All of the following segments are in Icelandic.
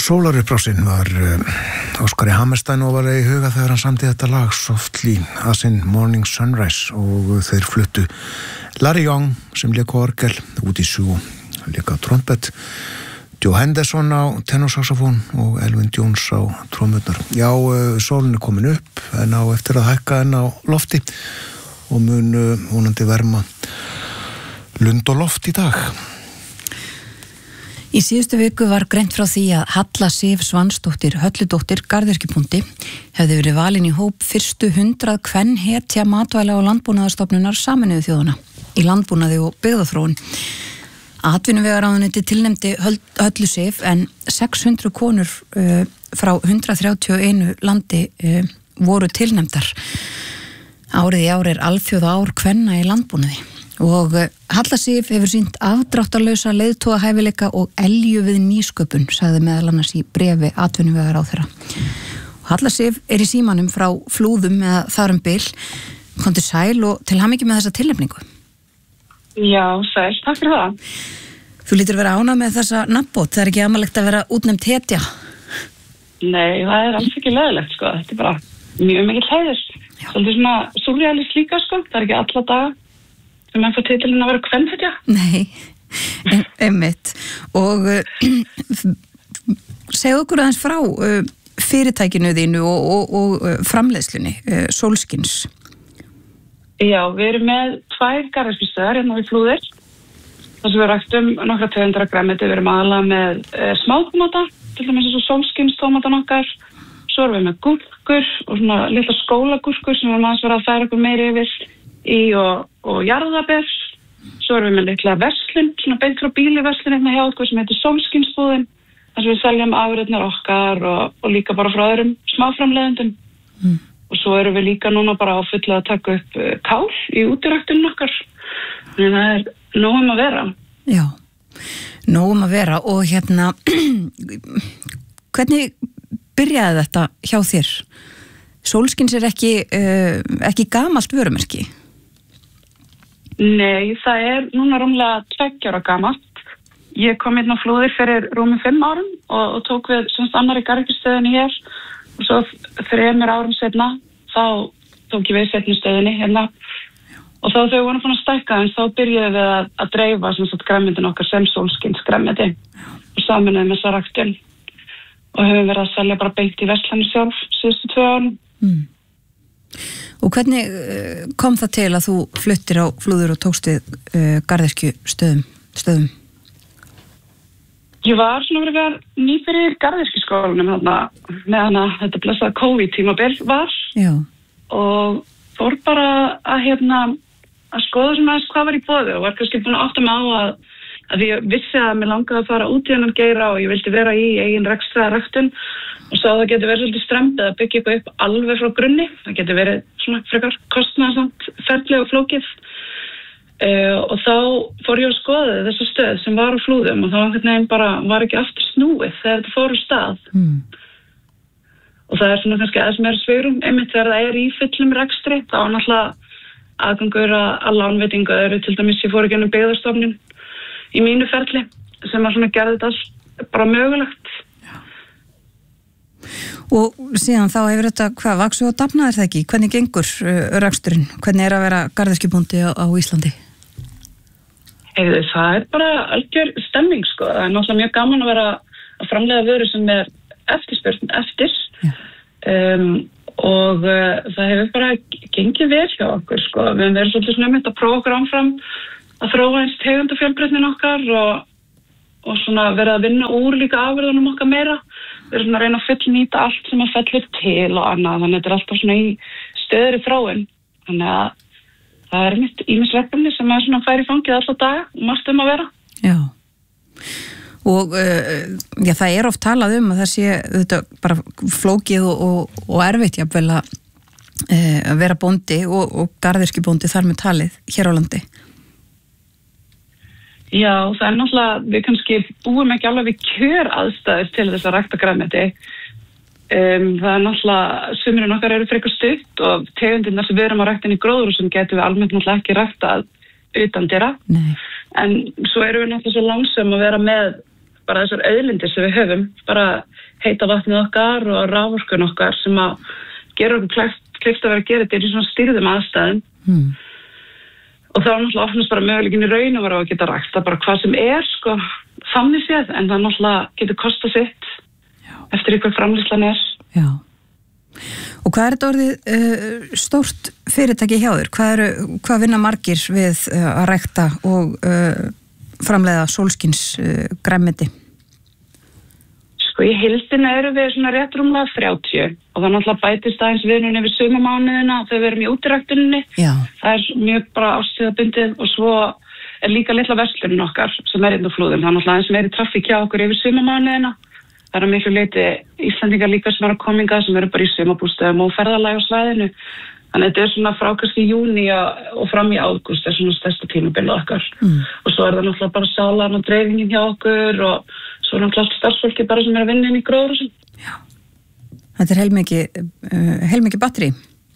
Sólarupprásinn var Óskari Hammerstein og var í huga þegar hann samdi þetta lag Softly as in Morning Sunrise og þeir fluttu Larry Young sem lék á orgel, Woody Shaw lék á trompet, Joe Henderson á tenorsaxofón og Elvin Jones á trommurnar. Já, sólin komin upp en á eftir að hækka en á lofti og mun vonandi verma lund og loft í dag. Í síðustu viku var greint frá því að Halla Sif Svansdóttir Hölludóttir Garðyrkjupunkti hefði verið valin í hóp fyrstu 100 kvenhetja matvæla og landbúnaðarstofnunar Sameinuðu þjóðanna í landbúnaði og byggðaþróun. Atvinnuvegaráðuneyti tilnefndi Höllu Sif en 600 konur frá 131 landi voru tilnefndar. Árið í ár alþjóða ár kvenna í landbúnaði. Og Halla Sif hefur sýnt afdráttarlausa leiðtogahæfileika og elju við nýsköpun, sagði meðal annars í brefi atvinnuvegaráðherra. Halla Sif í símanum frá Flúðum eða þar bil. Komdu sæl og til hamingju með þessa tilnefningu. Já, sæl, takk fyrir það. Þú lítur vera ánægð með þessa nafnbót, það ekki amalegt að vera útnefnd hetja? Nei, það alls ekki leiðilegt, sko. Þetta bara mjög mikill heiður. Svolítið svona súrrealist líka, sko. Það ekki alla daga sem mann fór titilinn að vera kvenhetja. Nei, einmitt. Og segðu okkur aðeins frá fyrirtækinu þínu og framleiðslunni, Sólskins. Já, við erum með 2 garðyrkjustöðvar hérna við Flúðir. Þar sem við ræktum nokkra tegundar af grænmeti. Við erum aðallega með smátómata, til dæmis eins og Sólskins tómatan okkar. Svo erum við með gúrkur og svona litla skólagúrkur sem við erum aðeins verið að færa okkur meiri yfir í og jarðaber. Svo erum við með litla verslun, svona beint frá bíliverslun hérna hjá okkur sem heitir Sólskinsbúðin. Þar sem við seljum afurðirnar okkar og líka bara frá öðrum smáframleiðendum. Og svo erum við líka núna bara á fullu að taka upp kál í útiræktunum okkar. Þannig það nóg að vera. Já, nóg að vera og hérna, hvernig byrjaði þetta hjá þér? Sólskins ekki gamalt vörumerki? Nei, það núna rúmlega 2 ára gamalt. Ég kom hérna á Flúðir fyrir rúmum 5 árum og tók við semst annarri garðyrkjustöðinni hér og svo 3 árum seinna þá tók ég við seinni stöðinni hérna og þá þegar við vorum búin að stækka en þá byrjuðum við að dreifa sem sagt grænmetin okkar sem Sólskins grænmeti og saminuðum með þessa ræktun og höfum verið að selja bara beint í verslunum sjálf síðustu 2 árum. Og hvernig kom það til að þú fluttir á Flúðir og tókst við garðyrkjustöðum? Ég var svona verið nýbyrjir garðyrkjuskólanum meðan að þetta blessaða COVID-tímabil var. Já. Og fór bara að skoða sem aðeins hvað var í boði og var kannski búin að átta mig á að ég vissi að mér langaði að fara út í þennan geira og ég vildi vera í eigin ræktun og svo það getur verið svolítið strembið að byggja eitthvað upp alveg frá grunni. Það getur verið svona frekar kostnaðarsamt ferli og flókið. Og þá fór ég að skoða þessa stöð sem var á Flúðum og þá einhvern veginn bara var ekki aftur snúið þegar þetta fór á stað. Og það svona kannski aðeins meira svigrúm einmitt þegar það í fullum rekstri þá náttúrulega aðgangur að lánveitingu til dæmis ég fór ekki inn byggðastofnun í mínu ferli sem að svona gerði þetta bara mögulegt. Og síðan þá hefur þetta vaxið og dafnað það ekki? Hvernig gengur reksturinn? Hvernig að vera garðyrkjubóndi á Íslandi? Það bara algjör stemming sko. Það náttúrulega mjög gaman að vera að framleiða vöru sem eftirspurn eftir og það hefur bara gengið vel hjá okkur sko. Við höfum verið svolítið snömmt að prófa okkur áfram að þróa eins tegundafjölbreytnin okkar og svona verið að vinna úr líka afurðunum okkar meira. Við erum svona að reyna að fullnýta allt sem að fellur til og annað, þannig að þetta alltaf svona í stöðri þróun. Þannig að það mitt ýmis verkefni sem að svona færi fangið alla daga og margt að vera. Já. Og það oft talað að það sé þetta bara flókið og erfitt jafnvel að vera bóndi og garðyrkjubóndi þar með talið hér á landi. Já, það náttúrulega, við kannski búum ekki alveg við kjöraðstæður til þess að rækta grænmeti. Það náttúrulega, sumurinn okkar eru frekar stutt og tegundirnar sem við erum að rækta inn í gróðurhúsum getum við almennt náttúrulega ekki ræktað utan dyra. En svo erum við náttúrulega svo langsam að vera með bara þessar auðlindir sem við höfum, bara heita vatnið okkar og raforkun okkar sem að gera okkur kleift að vera að gera þetta í svona stýrðum aðstæðum. Og þá náttúrulega opnast bara möguleikin í raun og vera að geta rækta bara hvað sem sko, þannig séð, en það náttúrulega getur kostað sitt eftir ykkur framleiðslan Já. Og hvað er þetta orðið stórt fyrirtæki hjá þér? Hvað vinna margir við að rækta og framleiða sólskins grænmeti? Sko í heildina erum við svona rétt rúmlega 30 og það náttúrulega bætist aðeins viðnum yfir sumarmánuðina þegar við erum í útiræktuninni. Það er mjög bara ástíðabundið og svo er líka litla verslunin okkar sem er inn á Flúðum. Það er náttúrulega aðeins meiri traffík hjá okkur yfir sumarmánuðina. Það er miklu leyti Íslendingar líka sem eru að kominga sem eru bara í sumarbústöðum og ferðalagi á svæðinu. Þannig þetta er svona frá kannski júní og fram í ágúst er svona stærsta tímabilið okkar. Og svo er það náttúrulega bara salan og dreifingin hjá okkur og svo er náttúrulega starfsfólki bara sem er að vinna inn í gróðurhúsum. Já. Þetta er heilmikið batteri.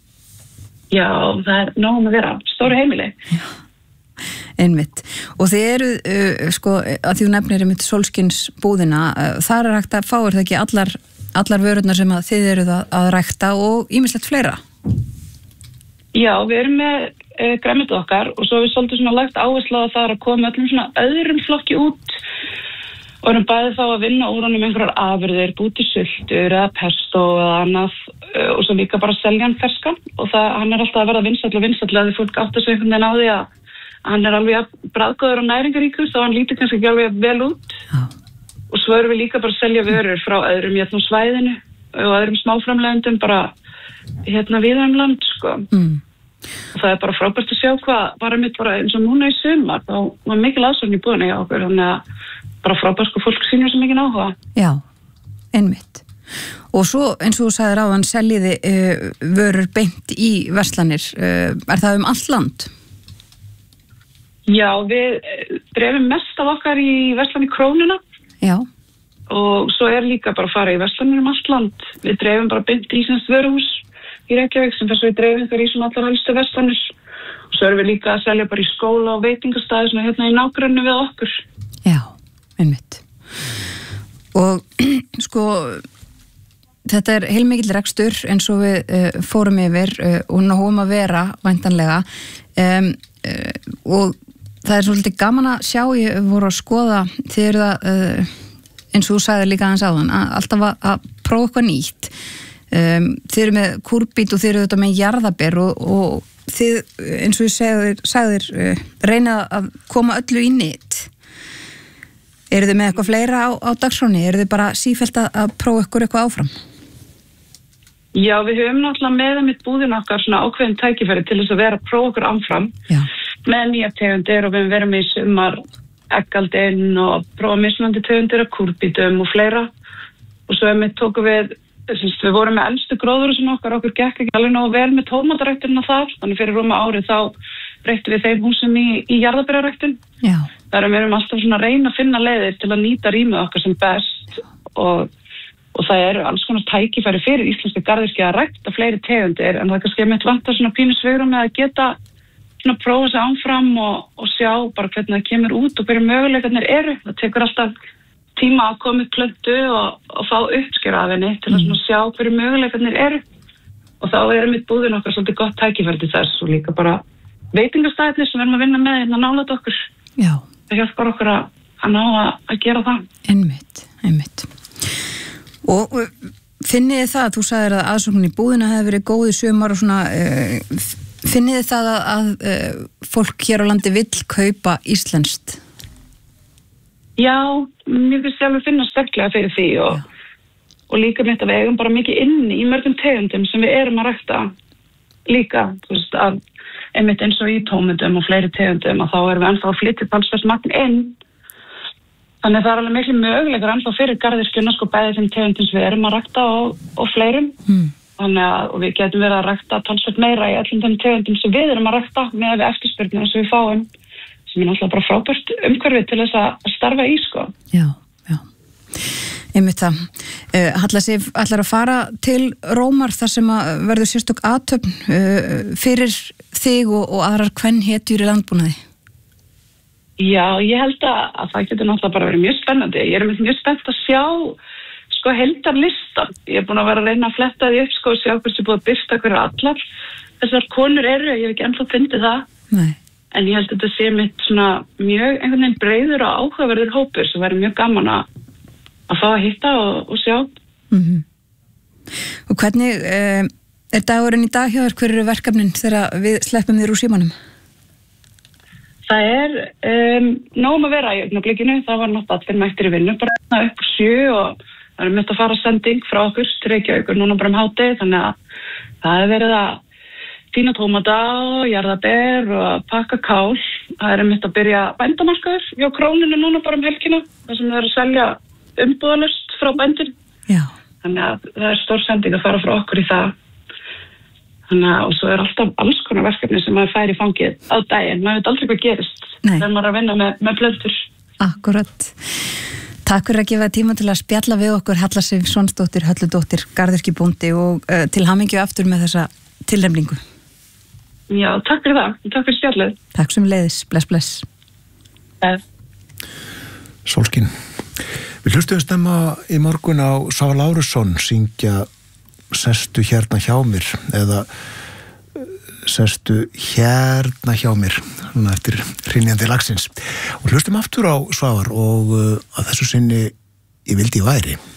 Já, það er nóg að vera. Stóru heimili. Já. Einmitt. Og þið eru, að því þú nefnir einmitt sólskinsbúðina, þar er hægt að fá það ekki allar vörurnar sem að þið eruð að rækta og ýmislegt fleira? Já, við erum með grænmetið okkar og svo við svolítið svona lagt áherslu á það að koma öllum svona öðrum flokki út og erum bæði þá að vinna úr honum einhverjar afurðir, búti sultur eða pesto eða annað og svo líka bara selja hann ferskan og hann er alltaf að verða vinsæll að því fólk átt að segja einhvern veginn á því að hann er alveg bragðgóður og næringaríkur þá hann lítur kannski ekki alveg vel út og svo erum við líka bara að selja vörur frá öðrum hérna á svæðinu og öðrum smáframlegundum bara hérna víða land sko. Og það er bara frábært að sjá hvað bara mitt bara eins og núna í sumar þá var mikil aðsókn í búðinni hjá okkur þannig að bara frábært sko fólk sýnir svo mikið áhuga. Já, einmitt. Og svo eins og þú sagðir áðan seljiði vörur beint í verslanir. Er það allt land? Já, við dreifum mest af okkar í verslan í Krónuna. Já. Og svo er líka bara að fara í verslanir allt land. Við dreifum bara beint í Íslands vöruhús í Reykjavík sem þess að við dreifum þar í svona allar helstu verslanir. Og svo erum við líka að selja bara í skóla og veitingastæði svona hérna í nágrenni við okkur. Já, einmitt. Og sko, þetta er heilmikill rekstur eins og við fórum yfir og nógum að vera væntanlega og það er svolítið gaman að sjá, ég voru að skoða þið eru það, eins og þú sagði líka aðeins áðan, alltaf að prófa eitthvað nýtt. Þið eru með kúrbít og þið eru þetta með jarðaber og þið, eins og ég sagðir, reyna að koma öllu í nýtt. Eru þið með eitthvað fleira á dagskránni? Eru þið bara sífellt að prófa eitthvað áfram? Já, við höfum náttúrulega með mitt búðin okkar svona ákveðin tækifæri til þess að vera að prófa okkur áfram. Já. Með nýja tegundir og við verum í sumar eggaldinn og prófa mismunandi tegundir af kúrbítum og fleira og svo tókum við vorum með elstu gróðurhúsin okkur gekk ekki alveg nógu vel með tómataræktunina þar þannig fyrir rúma árið þá breyttum við þeim húsum í jarðaberjaræktun. Þar við erum alltaf svona að reyna að finna leiðir til að nýta rýmið okkar sem best og það eru alls konar tækifæri fyrir íslenska garðyrkju að rækta fleiri tegundir en það kannski mitt vantar svona pínu svigrúm með að geta svona prófa sig áfram og sjá bara hvernig það kemur út og hverju möguleikarnir eru. Það tekur alltaf tíma að koma upp plöntu og fá uppskera af henni til að svona sjá hverju möguleikarnir eru og þá mitt búðin okkar svolítið gott tækifæri til þess og líka bara veitingastæðir sem við erum að vinna með hérna nálægt okkur. Já. Það hjálpar okkur að ná að gera það. Einmitt. Og finnið þið það að þú sagðir að aðsóknin í búðina hefði verið góð í sumar og svona finnið þið það að fólk hér á landi vill kaupa íslenskt? Já, mér finnst sjálfur finna sterklega fyrir því og líka mitt að við eigum bara mikið inni í mörgum tegundum sem við erum að rækta líka, þú veist, að einmitt eins og í tómundum og fleiri tegundum að þá erum við ennþá að flytja talsverðsmagn inn. Þannig það er alveg miklu möguleikar ennþá fyrir garðyrkjuna sko bæði þeim tegundum sem við erum að rækta og fleirum. Þannig að við getum verið að rækta talsvert meira í öllum þeim tegundum sem við erum að rækta með eftirspurnina sem við fáum. Sem er náttúrulega bara frábært umhverfið til þess að starfa í sko. Já. Einmitt það. Halla Sif, ætlar að fara til Rómar þar sem að verður sérstök athöfn fyrir þig og aðrar kvenhetjur í landbúnaði? Já, ég held að það getur náttúrulega bara verið mjög spennandi. Ég mjög spennt að sjá heildarlistan. Ég búin að vera að reyna að fletta því upp og sjá hversu búið að birta hverju allar þessar konur eru. Ég hef ekki ennþá fyndið það. Nei. En ég held að þetta sé mitt svona mjög einhvern veginn breiður og áhugaverður hópur sem verður mjög gaman að fá að hitta og sjá. Og hvernig er dagurinn í dag hjá þér? Hver eru verkefnin þegar við sleppum þér úr símanum? Það nóg að vera í augnablikinu. Það var náttúrulega allir mættir í vinnu bara upp 7 og það er mitt að fara sending frá okkur til Reykjavíkur núna bara hádegi, þannig að það er verið að tína tómata og jarðaber og pakka kál. Það er mitt að byrja bændamarkaður hjá Króninu núna bara helgina, þar sem það er að selja umbúðalaust frá bændin. Já. Þannig að það er stór sending að fara frá okkur í það. Þannig að, og svo er alltaf alls konar verkefni sem maður fær í fangið á daginn. Maður veit aldrei hvað gerist þegar maður er að vinna með plöntur. Akkurat. Takk fyrir að gefa tíma til að spjalla við okkur, Halla Sif Svonsdóttir, Hölludóttir, garðyrkjubóndi og til hamingju aftur með þessa tilnefningu. Já, takk fyrir það. Takk fyrir spjallið. Takk sem leiðis. Bless, bless. Sólskin. Við hlustuðum stemma í morgun á Svavar Lárusson syngja Sestu hérna hjá mér eða Sestu hérna hjá mér eftir hrynjandi lagsins og hlustum aftur á Svavar og að þessu sinni Ég vildi ég væri